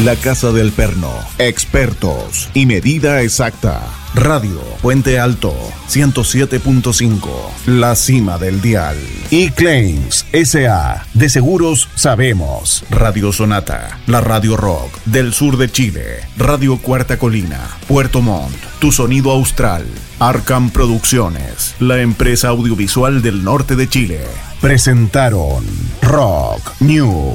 La Casa del Perno, expertos y medida exacta. Radio Puente Alto, 107.5, la cima del dial. Y Claims S.A. De seguros sabemos. Radio Sonata, la radio rock del sur de Chile. Radio Cuarta Colina, Puerto Montt, tu sonido austral. Arkham Producciones, la empresa audiovisual del norte de Chile. Presentaron Rock News.